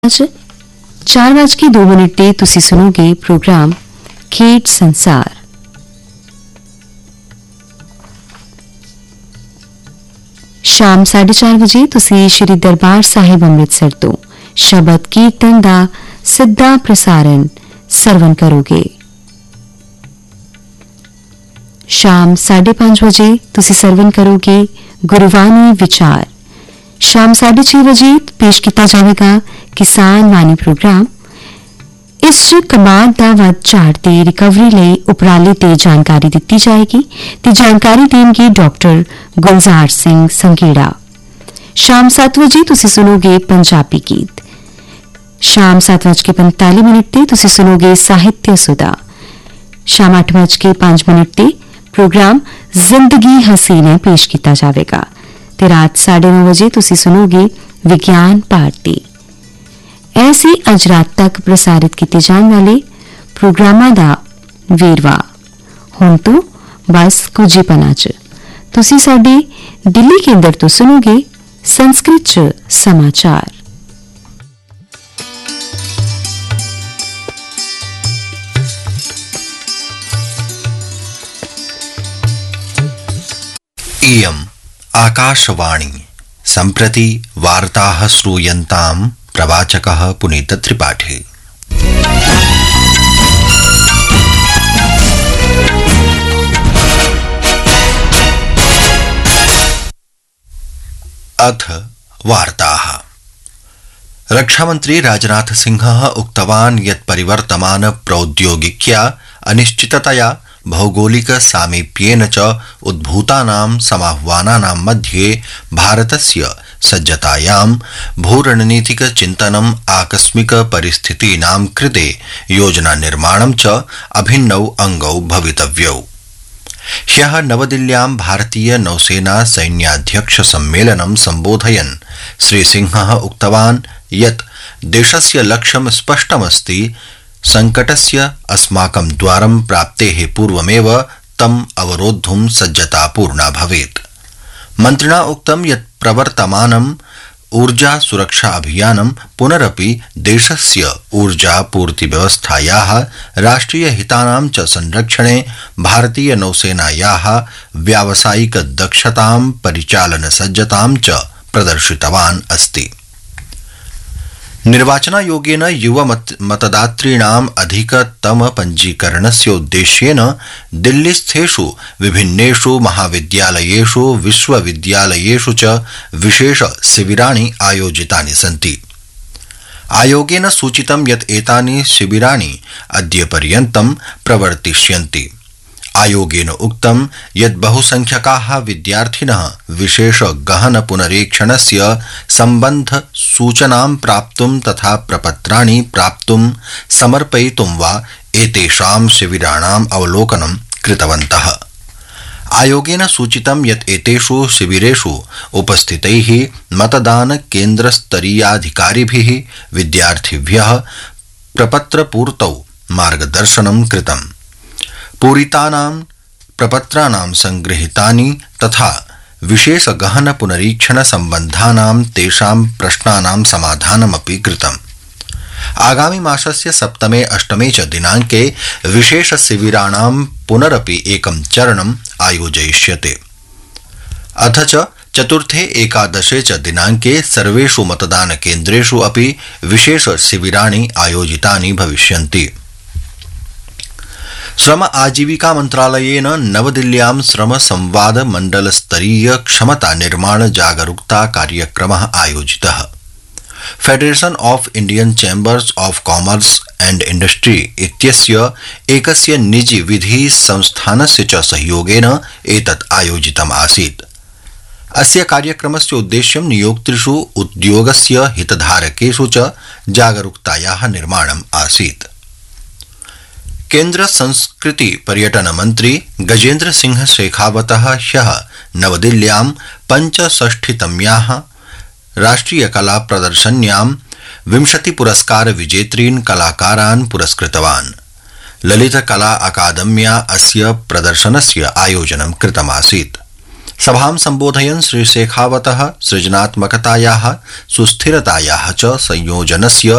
आज 4:02 ਤੇ ਤੁਸੀਂ ਸੁਣੋਗੇ ਪ੍ਰੋਗਰਾਮ ਖੇਡ ਸੰਸਾਰ। ਸ਼ਾਮ 4:30 ਵਜੇ ਤੁਸੀਂ ਸ਼੍ਰੀ ਦਰਬਾਰ ਸਾਹਿਬ ਅੰਮ੍ਰਿਤਸਰ ਤੋਂ ਸ਼ਬਦ ਕੀਰਤਨ ਦਾ ਸਿੱਧਾ ਪ੍ਰਸਾਰਣ ਸਰਵਣ ਕਰੋਗੇ। ਸ਼ਾਮ 5:30 ਵਜੇ ਤੁਸੀਂ ਸਰਵਣ ਕਰੋਗੇ ਗੁਰਬਾਣੀ ਵਿਚਾਰ। शाम 6:30 बजे पेश किया जाएगा किसान वाणी प्रोग्राम। इस कमांड का वध झाड़ की रिकवरी लिए उपराले ते जानकारी दी जाएगी ते जानकारी देंगे डॉक्टर गुलजार सिंह संघेड़ा। शाम 7 बजे तुसी सुनोगे पंजाबी गीत। शाम 7:45 ते तुसी सुनोगे साहित्य सुधा। शाम 8:05 ते प्रोग्राम जिंदगी हसीन है पेश किया जाएगा ते रात 9:30 बजे तुसी सुनोगे विज्ञान भारती। ऐसे अज रात तक प्रसारित किए जाने वाले प्रोग्रामां दा वेरवा हुण तो बस कुछ ही पनां च तुसी साडे दिल्ली केंद्र तो सुनोगे संस्कृत च समाचार। इयम् आकाशवाणी सम्प्रति वार्ताः श्रूयन्ताम् प्रवाचकः पुनीत त्रिपाठी। अथ वार्ताः। रक्षामन्त्री राजनाथ सिंहः उक्तवान् यत् परिवर्तमान प्रौद्योगिक्या अनिश्चिततया भौगोलिक सामीप्येन च उद्भूतानां समाह्वानानां मध्ये भारतस्य सज्जतायां भूरणनीतिक चिन्तनम् आकस्मिक परिस्थितीनां कृते योजना निर्माणं च अभिन्नौ अंगौ भवितव्यौ। ह्यः नवदिल्ल्यां भारतीय नौसेना सैन्याध्यक्ष सम्मेलनं सम्बोधयन् श्रीसिंहः उक्तवान् यत् देशस्य लक्ष्यं स्पष्टमस्ति। संकटस्य अस्माकं द्वारं प्राप्तेः पूर्वमेव तम् अवरोद्धुं सज्जता पूर्णा भवेत्। मन्त्रिणा उक्तं यत् प्रवर्तमानम् ऊर्जा सुरक्षा अभियानं पुनरपि देशस्य ऊर्जा पूर्ति व्यवस्थायाः राष्ट्रिय हितानां च संरक्षणे भारतीय नौसेनायाः व्यावसायिक दक्षतां परिचालन सज्जतां च प्रदर्शितवान् अस्ति। निर्वाचनायोगेन युव मतदातॄणाम् अधिकतम पंजीकरणस्य उद्देश्येन दिल्लीस्थेषु विभिन्नेषु महाविद्यालयेषु विश्वविद्यालयेषु च विशेष शिबिराणि आयोजितानि सन्ति। आयोगेन सूचितं यत् एतानि शिबिराणि अद्यपर्यन्तं प्रवर्तिष्यन्ति। आयोगेन उक्तं यत् बहुसंख्यकाः विद्यार्थिनः विशेष गहन पुनरीक्षणस्य सम्बन्ध सूचनां प्राप्तुं तथा प्रपत्राणि प्राप्तुं समर्पयितुं वा एतेषां शिबिराणाम् अवलोकनं कृतवन्तः। आयोगेन सूचितं यत् एतेषु शिबिरेषु उपस्थितैः मतदान केन्द्रस्तरीयाधिकारिभिः विद्यार्थिभ्यः प्रपत्रपूर्तौ मार्गदर्शनं कृतम्। पूरितानां प्रपत्राणां संगृहीतानि तथा विशेष गहन पुनरीक्षण संबंधानां तेषां प्रश्नानां समाधानमपि कृतम्। आगामी मासस्य 7-8 च दिनाङ्के विशेष शिबिराणां पुनरपि एकं चरणम् आयोजयिष्यते। अथ च 4-11 च दिनाङ्के सर्वेषु मतदान केन्द्रेषु अपि विशेष शिबिराणि आयोजितानि भविष्यन्ति। श्रम आजीविका मंत्रालयेन नवदिल्ल्यां श्रम संवाद मंडल स्तरीय क्षमता निर्माण जागरूकता कार्यक्रमः आयोजितः। Federation of Indian chambers of commerce and industry इत्यस्य एकस्य निजी विधि संस्थानस्य च सहयोगेन एतत् आयोजितम् आसीत्। अस्य कार्यक्रमस्य उद्देश्यं नियोक्तृषु उद्योगस्य हितधारकेषु च जागरूकतायाः निर्माणम् आसीत्। केन्द्र संस्कृति पर्यटन मंत्री गजेन्द्र सिंह शेखावतः ह्यः नवदिल्ल्यां 65तम्याः राष्ट्रिय कला प्रदर्शन्यां 20 पुरस्कार विजेतॄन् कलाकारान् पुरस्कृतवान्। ललित कला अकादम्या अस्य प्रदर्शनस्य आयोजनं कृतमासीत्। सभां सम्बोधयन् श्री शेखावतः सृजनात्मकतायाः सुस्थिरतायाः च संयोजनस्य